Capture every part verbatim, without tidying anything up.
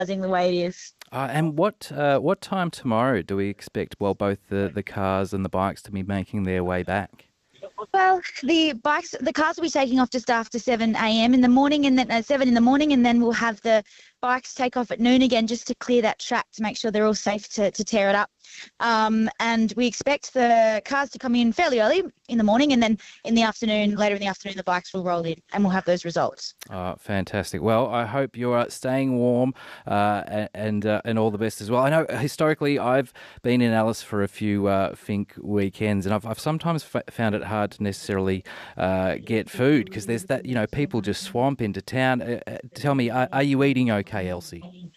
the way it is. Uh, and what uh, what time tomorrow do we expect, well, both the, the cars and the bikes to be making their way back? Well, the bikes, the cars will be taking off just after seven a m in the morning, and then at seven in the morning, and then we'll have the bikes take off at noon again just to clear that track to make sure they're all safe to, to tear it up. Um, and we expect the cars to come in fairly early in the morning, and then in the afternoon, later in the afternoon, the bikes will roll in, and we'll have those results. Oh, fantastic. Well, I hope you're staying warm uh, and uh, and all the best as well. I know historically I've been in Alice for a few uh, Fink weekends, and I've, I've sometimes f- found it hard to necessarily uh, get food because there's that, you know, people just swamp into town. Uh, uh, tell me, are, are you eating okay, Elsie?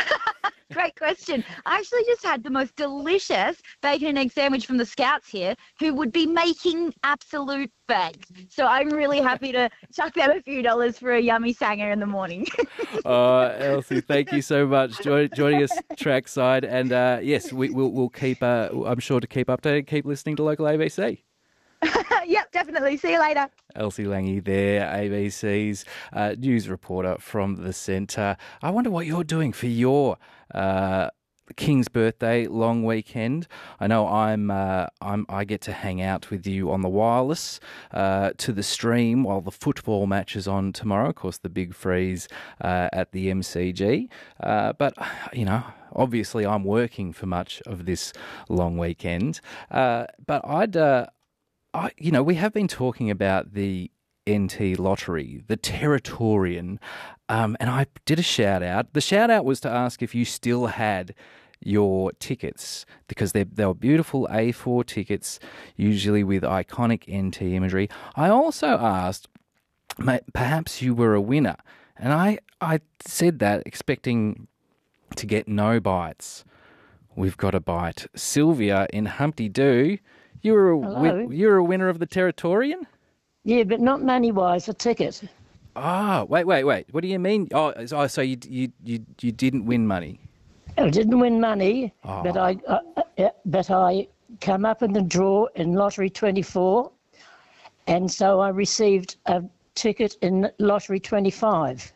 Great question. I actually just had the most delicious bacon and egg sandwich from the Scouts here, who would be making absolute bank. So I'm really happy to chuck them a few dollars for a yummy sanger in the morning. uh, Elsie, thank you so much join, joining us trackside. And uh, yes, we, we'll, we'll keep, uh, I'm sure to keep updated, keep listening to local A B C. Yep, definitely. See you later. Elsie Lange there, A B C's uh, news reporter from the centre. I wonder what you're doing for your uh, King's birthday long weekend. I know I'm, uh, I'm I get to hang out with you on the wireless uh, to the stream while the football match is on tomorrow. Of course, the big freeze uh, at the M C G. Uh, but, you know, obviously I'm working for much of this long weekend. Uh, but I'd... Uh, I, you know, we have been talking about the N T lottery, the Territorian, um, and I did a shout out. The shout out was to ask if you still had your tickets because they they were beautiful A four tickets, usually with iconic N T imagery. I also asked, mate, perhaps you were a winner, and I I said that expecting to get no bites. We've got a bite. Sylvia in Humpty Doo. You were a win- you were a winner of the Territorian? Yeah, but not money-wise, a ticket. Ah, wait, wait, wait. What do you mean? Oh, so so you you you, you didn't win money? I didn't win money, Oh. but I uh, uh, but I come up in the draw in Lottery twenty-four, and so I received a ticket in Lottery twenty-five.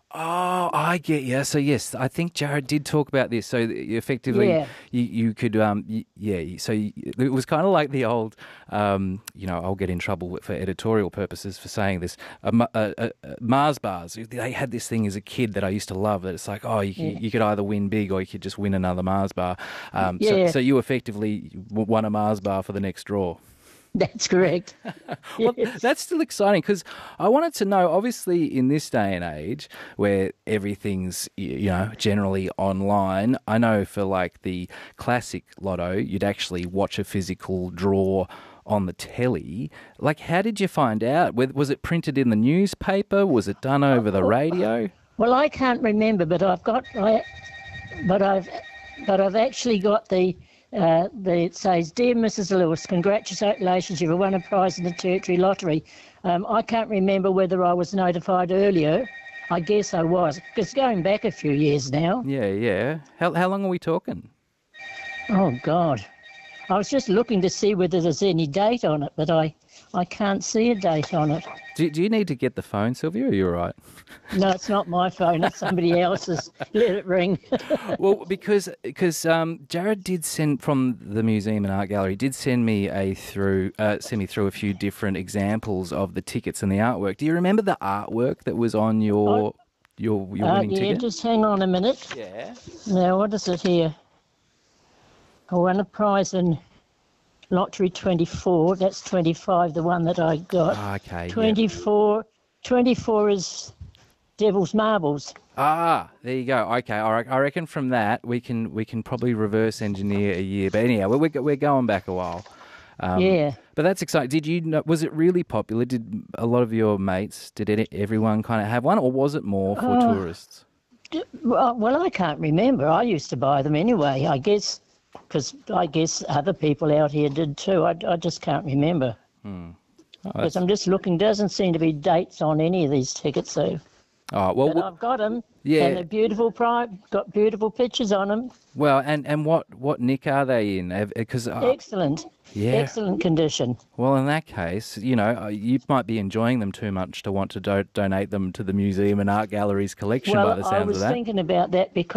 Oh, I get you. So yes, I think Jared did talk about this. So effectively, Yeah. you, you could, um, y yeah. So you, it was kind of like the old, um, you know, I'll get in trouble for editorial purposes for saying this. Uh, Ma- uh, uh, Mars bars. They had this thing as a kid that I used to love. That it's like, oh, you, Yeah. you could either win big or you could just win another Mars bar. Um, Yeah. So, so you effectively w- won a Mars bar for the next draw. That's correct. Well, Yes. that's still exciting because I wanted to know, obviously, in this day and age where everything's, y- you know, generally online, I know for like the classic lotto, you'd actually watch a physical draw on the telly. Like, how did you find out? Was was it printed in the newspaper? Was it done over the radio? Well, I can't remember, but I've got I, but I've but I've actually got the. Uh, the, it says, Dear Missus Lewis, congratulations, you've won a prize in the Territory Lottery. Um, I can't remember whether I was notified earlier. I guess I was. It's going back a few years now. Yeah, yeah. How how long are we talking? Oh, God. I was just looking to see whether there's any date on it, but I, I can't see a date on it. Do, do you need to get the phone, Sylvia, or are you all right? No, it's not my phone. It's somebody else's. Let it ring. Well, because because um, Jared did send from the museum and art gallery did send me a through uh, send me through a few different examples of the tickets and the artwork. Do you remember the artwork that was on your your your Uh, winning yeah, ticket? just hang on a minute. Yeah. Now, what is it here? I won a prize in Lottery twenty-four. That's twenty-five, the one that I got. Ah, okay. Yeah. twenty-four, twenty-four is Devil's Marbles. Ah, there you go. Okay, I rec- I reckon from that we can we can probably reverse engineer a year. But anyhow, we're we're going back a while. Um, Yeah. But that's exciting. Did you know, was it really popular? Did a lot of your mates, did any, everyone kind of have one, or was it more for Oh. tourists? D- Well, well, I can't remember. I used to buy them anyway, I guess, because I guess other people out here did too. I, I just can't remember. Oh, Because that's- I'm just looking, doesn't seem to be dates on any of these tickets, so. oh, well, But well, I've got them. Yeah. And they're beautiful, pri- got beautiful pictures on them. Well, and, and what, what nick are they in? Because uh, Excellent. yeah. Excellent condition. Well, in that case, you know, uh, you might be enjoying them too much to want to do- donate them to the museum and art gallery's collection by Well, the I sounds was of that. thinking about that because